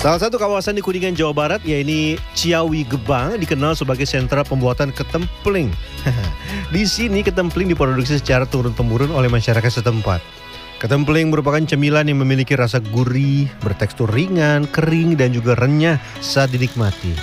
Salah satu kawasan di Kuningan, Jawa Barat, yaitu Ciawi Gebang, dikenal sebagai sentra pembuatan ketempling. Di sini ketempling diproduksi secara turun-temurun oleh masyarakat setempat. Ketempling merupakan cemilan yang memiliki rasa gurih, bertekstur ringan, kering, dan juga renyah saat dinikmati.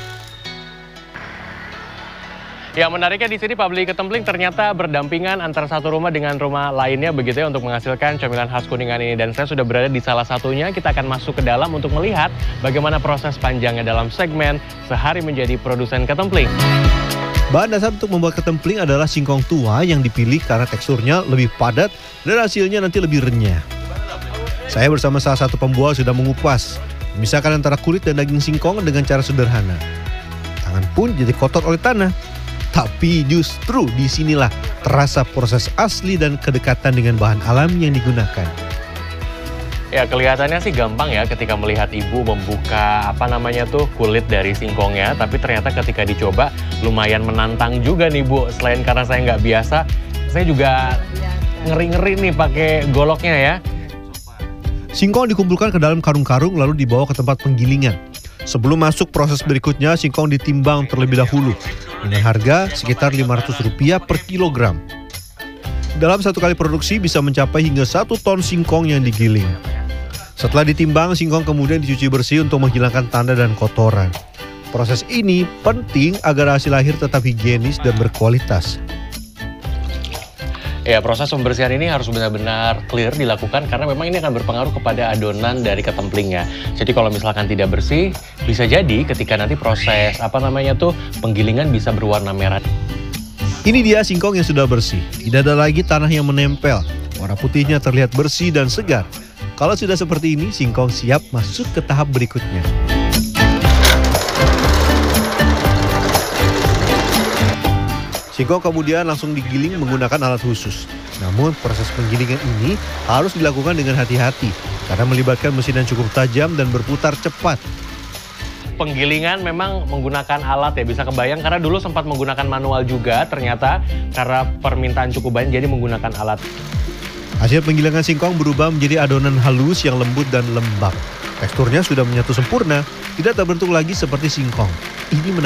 Ya, menariknya di sini pabrik ketempling ternyata berdampingan antara satu rumah dengan rumah lainnya begitu ya untuk menghasilkan camilan khas Kuningan ini. Dan saya sudah berada di salah satunya, kita akan masuk ke dalam untuk melihat bagaimana proses panjangnya dalam segmen sehari menjadi produsen ketempling. Bahan dasar untuk membuat ketempling adalah singkong tua yang dipilih karena teksturnya lebih padat dan hasilnya nanti lebih renyah. Saya bersama salah satu pembuat sudah mengupas, memisahkan antara kulit dan daging singkong dengan cara sederhana. Tangan pun jadi kotor oleh tanah. Tapi justru disinilah terasa proses asli dan kedekatan dengan bahan alami yang digunakan. Ya, kelihatannya sih gampang ya ketika melihat ibu membuka kulit dari singkongnya. Tapi ternyata ketika dicoba lumayan menantang juga nih Bu. Selain karena saya nggak biasa, saya juga ngeri-ngeri nih pakai goloknya ya. Singkong dikumpulkan ke dalam karung-karung lalu dibawa ke tempat penggilingan. Sebelum masuk proses berikutnya, singkong ditimbang terlebih dahulu dengan harga sekitar Rp500 per kilogram. Dalam satu kali produksi bisa mencapai hingga 1 ton singkong yang digiling. Setelah ditimbang, singkong kemudian dicuci bersih untuk menghilangkan tanda dan kotoran. Proses ini penting agar hasil akhir tetap higienis dan berkualitas. Ya, proses pembersihan ini harus benar-benar clear dilakukan karena memang ini akan berpengaruh kepada adonan dari ketemplingnya. Jadi kalau misalkan tidak bersih, bisa jadi ketika nanti proses penggilingan bisa berwarna merah. Ini dia singkong yang sudah bersih. Tidak ada lagi tanah yang menempel. Warna putihnya terlihat bersih dan segar. Kalau sudah seperti ini, singkong siap masuk ke tahap berikutnya. Singkong kemudian langsung digiling menggunakan alat khusus. Namun proses penggilingan ini harus dilakukan dengan hati-hati karena melibatkan mesin yang cukup tajam dan berputar cepat. Penggilingan memang menggunakan alat ya, bisa kebayang karena dulu sempat menggunakan manual juga, ternyata karena permintaan cukup banyak jadi menggunakan alat. Hasil penggilingan singkong berubah menjadi adonan halus yang lembut dan lembab. Teksturnya sudah menyatu sempurna, tidak terbentuk lagi seperti singkong. Ini